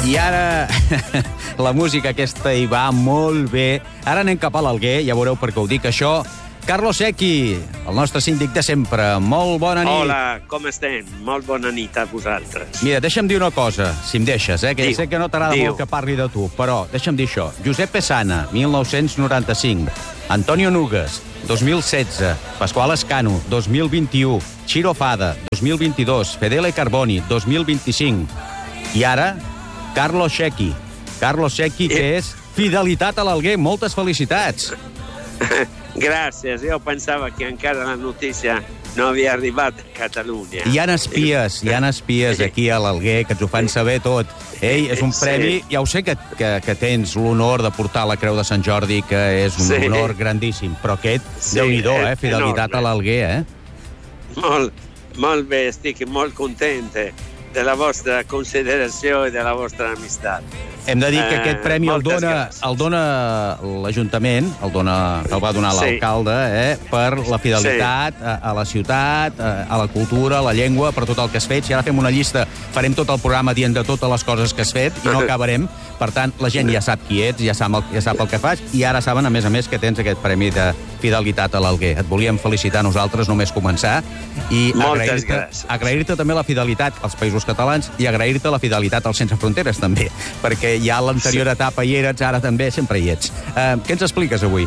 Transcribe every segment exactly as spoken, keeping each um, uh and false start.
I ara la música aquesta hi va molt bé. Ara anem cap a l'Alguer, ja veureu per què ho dic, això. Carlos Secchi, el nostre síndic de sempre. Molt bona nit. Hola, com estem? Molt bona nit a vosaltres. Mira, deixa'm dir una cosa, si em deixes, eh? que Diu, ja sé que no t'agrada molt que parli de tu, però deixa'm dir això. Josep Pesana, mil nou-cents noranta-cinc. Antonio Nugas, dos mil setze. Pasqual Escano, dos mil vint-i-u. Chiro Fada, dos mil vint-i-dos. Fedele Carboni, dos mil vint-i-cinc. I ara, Carlos Secchi. Carlos Secchi, que és fidelitat a l'Alguer. Moltes felicitats. Gràcies. Jo pensava que encara la notícia no havia arribat a Catalunya. Hi ha espies, hi ha espies aquí a l'Alguer que ens ho fan saber tot. Ei, és un premi... Sí. Ja ho sé que, que, que tens l'honor de portar la Creu de Sant Jordi, que és un sí. honor grandíssim, però aquest, sí, Déu-n'hi-do, eh? Fidelitat enorme. A l'Alguer, eh? Molt, molt bé, estic molt content de la vostra consideració i de la vostra amistat. Hem de dir que aquest premi el dona, el dona l'Ajuntament, el, dona, el va donar l'alcalde, eh, per la fidelitat sí. a, a la ciutat, a, a la cultura, a la llengua, per tot el que has fet. Si ara fem una llista, farem tot el programa dient de totes les coses que has fet i no acabarem. Per tant, la gent ja sap qui ets, ja sap el, ja sap el que fas i ara saben, a més a més, que tens aquest premi de fidelitat a l'Alguer. Et volíem felicitar nosaltres, només començar, i agrair-te agrair també la fidelitat als Països Catalans i agrair-te la fidelitat als Sense Fronteres, també, perquè ja l'anterior sí. etapa hi eres, ara també sempre hi ets. Uh, què ens expliques avui?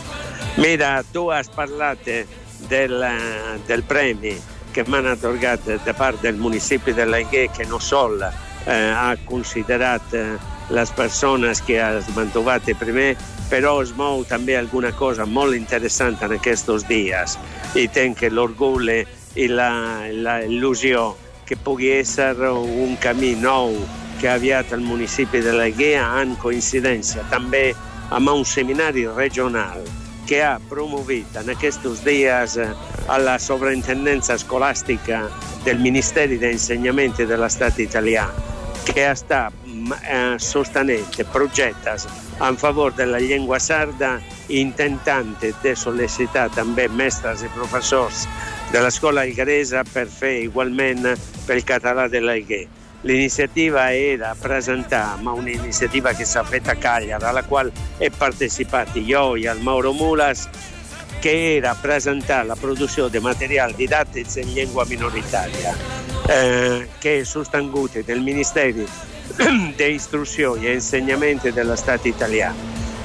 Mira, tu has parlat del, del premi que m'han atorgat de part del municipi de l'Alguer, que no sol eh, ha considerat eh, les persones que has mantuvat primer, però es mou també alguna cosa molt interessant en aquests dies i tenc l'orgull i la, la il·lusió que pugui ser un camí nou que ha aviat el municipi de l'Alguer en coincidència també amb un seminari regional que ha promovit en aquests dies a la sovrintendència escolàstica del Ministeri d'Ensenyament de l'Estat italià, que està eh, sostenent projectes en favor de la llengua sarda i intentant de sol·licitar també mestres i professors de l'escola algaresa per fer igualment pel català de l'Alguer. L'iniziativa era presentar una iniziativa che s'ha fet a Cagliari, alla quale he partecipat jo i el Mauro Mulas, che era presentare la produzione di materiali didattici in lingua minoritaria, eh, che è sostenuta del Ministero di Istruzione e Insegnamento dello Stato italiano.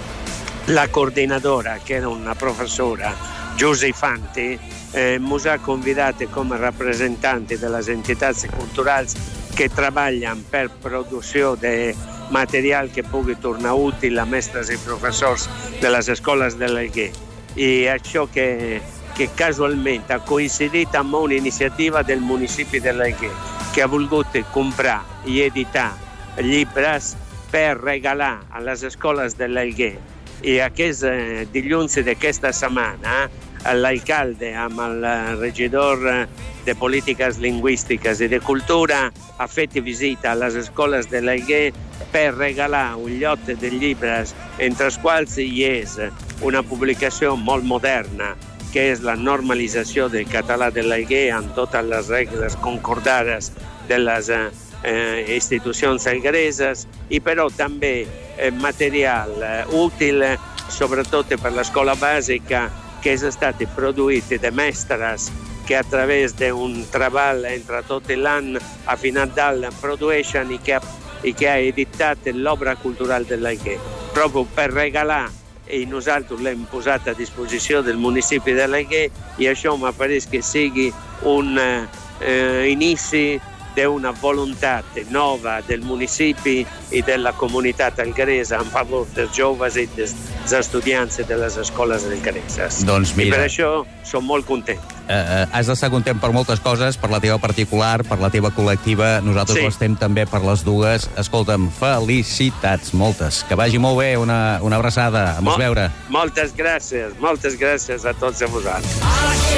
La coordinadora, che era una professora, Giuseppanti, eh, ci ha convidati come rappresentanti delle entità culturali che lavorano per produzione di materiali che pugui tornare utili a mestres i professors de les escoles de l'Alguer. I això que, que casualment ha coincidit amb una iniciativa del municipi de l'Alguer que ha volgut comprar i editar llibres per regalar a les escoles de l'Alguer. I aquest eh, dilluns d'aquesta setmana l'alcalde amb el regidor de Polítiques Lingüístiques i de Cultura ha fet visita a les escoles de l'Alguer per regalar un llot de llibres, entre els quals hi és una publicació molt moderna, que és la normalització del català de l'Alguer amb totes les regles concordades de les eh, institucions algareses, i però també eh, material eh, útil, sobretot per l'escola bàsica, que és estat produït de mestres que a través d'un treball entre tot l'any a final d'any produeixen i que, i que ha editat l'obra cultural de l'Alguer, proprio per regalar, i nosaltres l'hem posat a disposició del municipi de l'Alguer, i això m'apareix que sigui un eh, inici d'una voluntat nova del municipi i de la comunitat algaresa en favor dels joves i dels estudiants de les escoles algareses. Doncs mira, I per això som molt contents. Eh, eh, has d'estar content per moltes coses, per la teva particular, per la teva col·lectiva. Nosaltres sí. ho estem també per les dues. Escolta'm, felicitats, moltes. Que vagi molt bé, una, una abraçada. A mos veure. Moltes gràcies, moltes gràcies a tots a vosaltres.